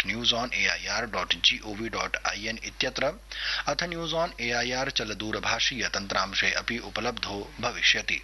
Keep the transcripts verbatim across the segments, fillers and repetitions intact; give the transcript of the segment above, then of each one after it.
News on AIR dot gov dot IN इत्यत्र अथ news on AIR चलदूरभाषीय तन्त्रांशे अपि उपलब्धो भविष्यति।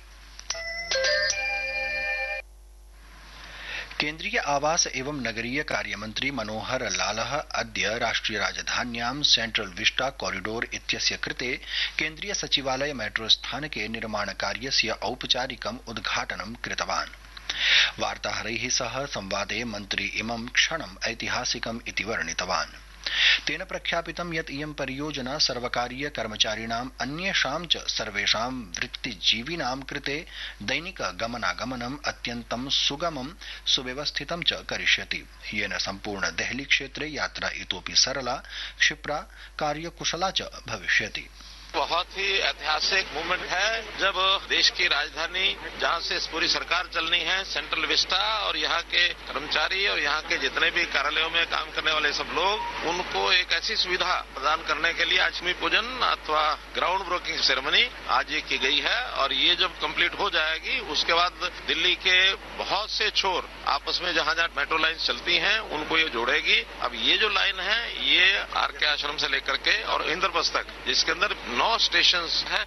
केन्द्रीय आवास एवं नगरीय कार्यमन्त्री मनोहर लालः अद्य राष्ट्रिय राजधान्यां सेंट्रल विस्टा कॉरिडोर इत्यस्य कृते केन्द्रीय सचिवालय मेट्रो स्थानके निर्माणकार्यस्य औपचारिकम् उद्घाटनं कृतवान्। वार्ताहरैः सह संवादे मन्त्री इमं क्षणम् ऐतिहासिकम् इति वर्णितवान्। तेन प्रख्यापितं यत् इयं परियोजना सर्वकारीय कर्मचारिणाम् अन्येषां च सर्वेषां वृत्तिजीविनां कृते दैनिक गमनागमनम् अत्यन्तं सुगमं सुव्यवस्थितं च करिष्यति, येन सम्पूर्ण देहली क्षेत्रे यात्रा इतोपि सरला, क्षिप्रा, कार्यकुशला च भविष्यति। बहुत ही ऐतिहासिक मूवमेंट है जब देश की राजधानी जहां से पूरी सरकार चलनी है, सेंट्रल विस्टा, और यहाँ के कर्मचारी और यहाँ के जितने भी कार्यालयों में काम करने वाले सब लोग, उनको एक ऐसी सुविधा प्रदान करने के लिए आज भूमि पूजन अथवा ग्राउंड ब्रेकिंग सेरेमनी आज ये की गई है। और ये जब कंप्लीट हो जाएगी उसके बाद दिल्ली के बहुत से छोर आपस में जहां जहां मेट्रो लाइन चलती हैं उनको ये जोड़ेगी। अब ये जो लाइन है ये आर के आश्रम से लेकर के और इंद्रप्रस्थ तक, जिसके अंदर नौ स्टेशंस हैं।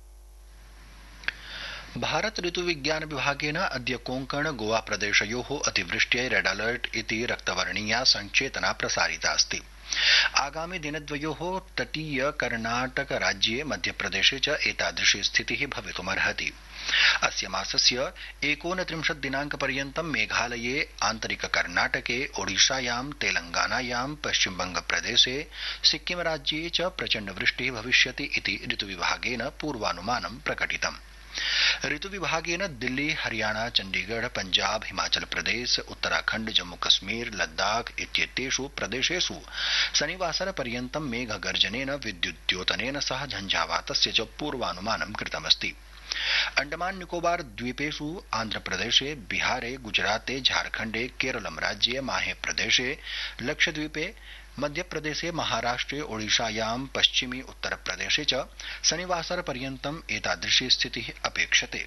भारत ऋतुविज्ञान विभागेन अद्य कोंकण गोवा प्रदेशयोः अतिवृष्ट्यै रेड अलर्ट इति रक्तवर्णीया संचेतना प्रसारिता अस्ति। आगामि दिनद्वयोः तटीय कर्णाटक राज्ये मध्यप्रदेशे च एतादृशी स्थितिः भवितुमर्हति। अस्य मासस्य एकोनत्रिंशत् दिनाङ्कपर्यन्तं मेघालये, आन्तरिक कर्णाटके, ओडिशायां, तेलंगानायां, पश्चिमबंगप्रदेशे, सिक्किम राज्ये च प्रचण्ड वृष्टिः भविष्यति इति ऋतुविभागेन पूर्वानुमानं प्रकटितम्। ऋतुविभागेन दिल्ली, हरियाणा, चण्डीगढ़, पंजाब, हिमाचल प्रदेश, उत्तराखण्ड, जम्मू कश्मीर, लद्दाख इत्येतेषु प्रदेशेषु शनिवासर पर्यन्तं मेघगर्जनेन, विद्युद्योतनेन सह झञ्झावातस्य च पूर्वानुमानं कृतमस्ति। अंडमान निकोबार द्वीपेषु, आन्ध्रप्रदेशे, बिहारे, गुजराते, झारखण्डे, केरलं राज्ये, माहे प्रदेशे, लक्षद्वीपे, मध्यप्रदेशे, महाराष्ट्रे, ओडिशायां, पश्चिमी उत्तरप्रदेशे च शनिवासर पर्यन्तम् एतादृशी स्थितिः अपेक्षते।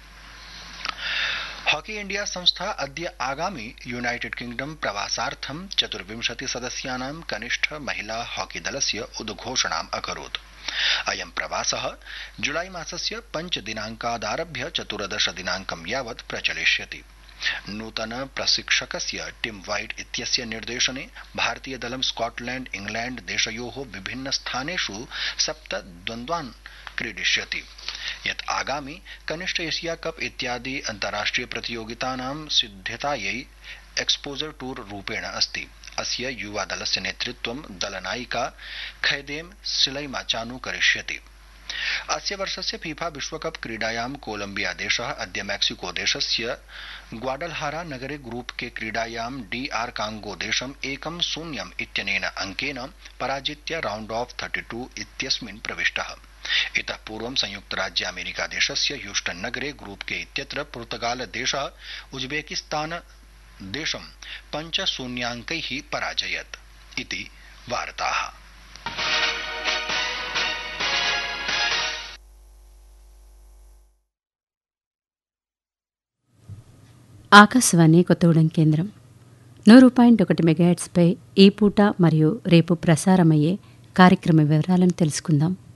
हॉकी इंडिया संस्था अद्य आगामि यूनाइटेड किंगडम प्रवासार्थं चतुर्विंशति सदस्यानां कनिष्ठ महिला हॉकी दलस्य उद्घोषणाम् अकरोत्। अयं प्रवासः जुलाई मासस्य पंच दिनाङ्कादारभ्य चतुर्दश दिनाङ्कं यावत् प्रचलिष्यति। नूतन प्रशिक्षकस्य टिम वाइट इत्यस्य निर्देशने भारतीय दलं स्कॉटलैंड, इंग्लैंड देशयोः विभिन्न स्थानेषु सप्त द्वन्द्वान् क्रीडिष्यति, यत् आगामि कनिष्ठ एशिया कप इत्यादि अन्ताराष्ट्रिय प्रतियोगितानां सिद्धतायै एक्सपोजर टूर रूपेण अस्ति। अस्य युवा दलस्य नेतृत्वं दलनायिका खैदेम सिलैमाचानु करिष्यति। अस्य वर्षस्य फीफा विश्वकप क्रीडायां कोलम्बिया देशः अद्य मैक्सिको देशस्य ग्वाडलहारा नगरे ग्रुप के क्रीडायां डी आर कांगो देशम् एकं शून्यम् इत्यनेन अंकेन पराजित्य राउंड ऑफ थर्टी टू इत्यस्मिन् प्रविष्टः। इतः पूर्वं संयुक्त राज्य अमेरिका देशस्य ह्यूस्टन नगरे ग्रुप के इत्यत्र पुर्तगाल देशः उज्बेकिस्तान देशं पंच शून्याङ्कैः पराजयत् इति वार्ताः। ఆకాశవాణి కొత్తగూడెం కేంద్రం నూరు పాయింట్ ఒకటి మెగాహెట్స్పై ఈ పూట మరియు రేపు ప్రసారమయ్యే కార్యక్రమ వివరాలను తెలుసుకుందాం.